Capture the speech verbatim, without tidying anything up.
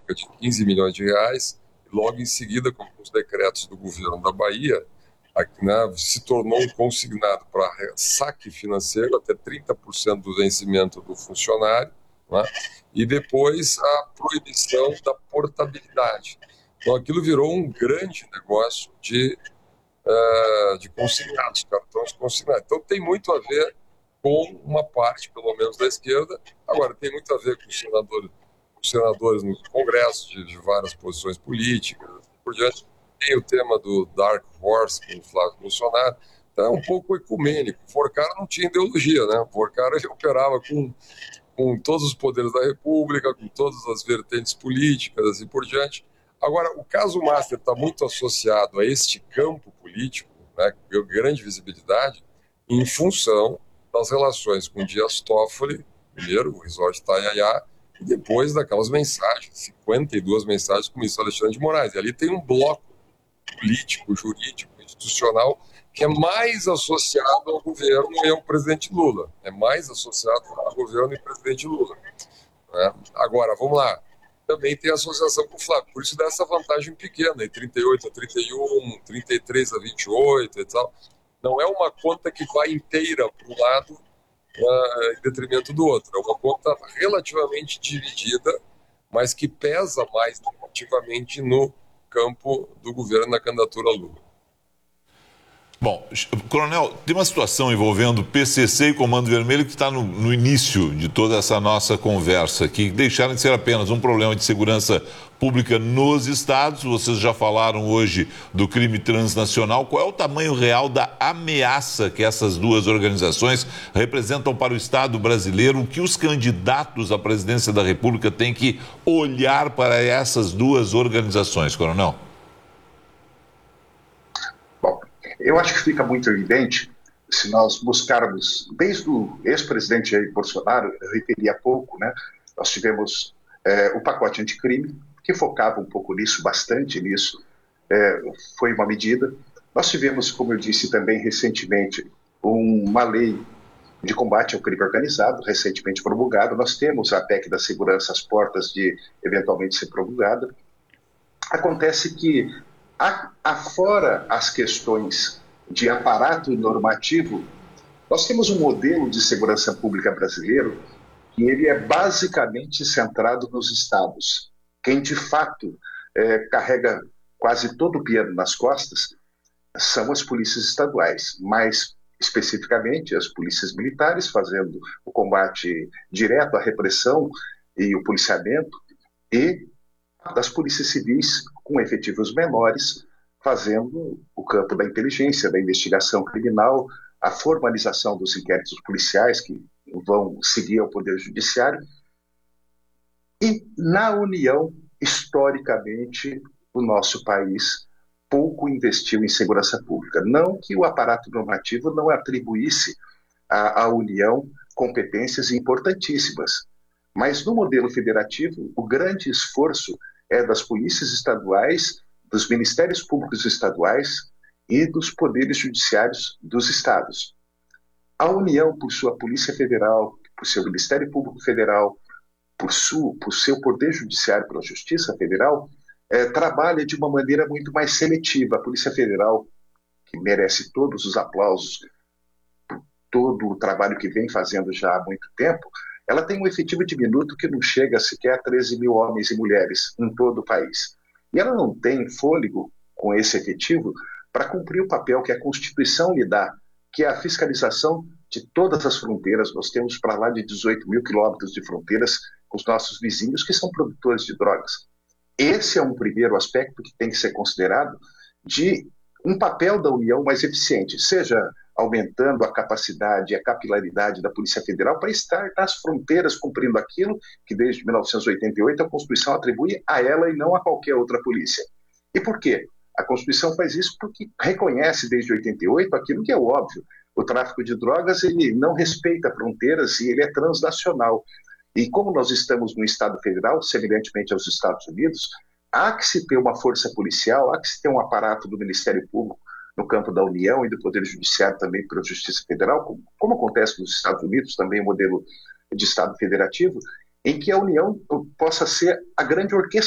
cerca de quinze milhões de reais, e logo em seguida, com os decretos do governo da Bahia, aqui, né, se tornou um consignado para saque financeiro até trinta por cento do vencimento do funcionário, né, e depois a proibição da portabilidade. Então aquilo virou um grande negócio de, uh, de consignados, cartões consignados. Então tem muito a ver com uma parte, pelo menos, da esquerda. Agora, tem muito a ver com os senadores, os senadores no Congresso, de, de várias posições políticas, assim por diante. Tem o tema do Dark Horse, com o Flávio Bolsonaro. Então é um pouco ecumênico. O Forcara não tinha ideologia, né? O Forcara ele operava com, com todos os poderes da República, com todas as vertentes políticas, assim por diante. Agora, o caso Master está muito associado a este campo político, né, com grande visibilidade, em função das relações com Dias Toffoli, primeiro, o resort Itaiaiá, e depois daquelas mensagens, cinquenta e duas mensagens com o ministro Alexandre de Moraes. E ali tem um bloco político, jurídico, institucional, que é mais associado ao governo e ao presidente Lula. É mais associado ao governo e presidente Lula. Né? Agora, vamos lá. Também tem associação com o Flávio. Por isso dá essa vantagem pequena, em trinta e oito a trinta e um, trinta e três a vinte e oito e tal. Não é uma conta que vai inteira para um lado uh, em detrimento do outro. É uma conta relativamente dividida, mas que pesa mais negativamente no campo do governo na candidatura Lula. Bom, Coronel, tem uma situação envolvendo P C C e Comando Vermelho que está no, no início de toda essa nossa conversa aqui, que deixaram de ser apenas um problema de segurança pública nos estados. Vocês já falaram hoje do crime transnacional. Qual é o tamanho real da ameaça que essas duas organizações representam para o Estado brasileiro? O que os candidatos à presidência da República têm que olhar para essas duas organizações, Coronel? Eu acho que fica muito evidente se nós buscarmos, desde o ex-presidente Jair Bolsonaro, eu referi há pouco, né, nós tivemos é, o pacote anticrime, que focava um pouco nisso, bastante nisso, é, foi uma medida. Nós tivemos, como eu disse também recentemente, uma lei de combate ao crime organizado, recentemente promulgada. Nós temos a P E C da segurança às portas de eventualmente ser promulgada. Acontece que afora as questões de aparato normativo, nós temos um modelo de segurança pública brasileiro que ele é basicamente centrado nos estados. Quem, de fato, é, carrega quase todo o piano nas costas são as polícias estaduais, mais especificamente as polícias militares, fazendo o combate direto à repressão e o policiamento, e das polícias civis com efetivos menores, fazendo o campo da inteligência, da investigação criminal, a formalização dos inquéritos policiais que vão seguir ao Poder Judiciário. E na União, historicamente, o nosso país pouco investiu em segurança pública. Não que o aparato normativo não atribuísse à, à União competências importantíssimas, mas no modelo federativo, o grande esforço é das polícias estaduais, dos ministérios públicos estaduais e dos poderes judiciários dos estados. A União, por sua Polícia Federal, por seu Ministério Público Federal, por, sua, por seu Poder Judiciário, pela Justiça Federal, é, trabalha de uma maneira muito mais seletiva. A Polícia Federal, que merece todos os aplausos por todo o trabalho que vem fazendo já há muito tempo, ela tem um efetivo diminuto que não chega sequer a treze mil homens e mulheres em todo o país. E ela não tem fôlego com esse efetivo para cumprir o papel que a Constituição lhe dá, que é a fiscalização de todas as fronteiras. Nós temos para lá de dezoito mil quilômetros de fronteiras com os nossos vizinhos que são produtores de drogas. Esse é um primeiro aspecto que tem que ser considerado de um papel da União mais eficiente, seja aumentando a capacidade e a capilaridade da Polícia Federal para estar nas fronteiras cumprindo aquilo que desde mil novecentos e oitenta e oito a Constituição atribui a ela e não a qualquer outra polícia. E por quê? A Constituição faz isso porque reconhece desde oitenta e oito aquilo que é óbvio. O tráfico de drogas ele não respeita fronteiras e ele é transnacional. E como nós estamos no Estado Federal, semelhantemente aos Estados Unidos, há que se ter uma força policial, há que se ter um aparato do Ministério Público no campo da União e do Poder Judiciário também pela Justiça Federal, como, como acontece nos Estados Unidos, também o modelo de Estado federativo, em que a União possa ser a grande orquestração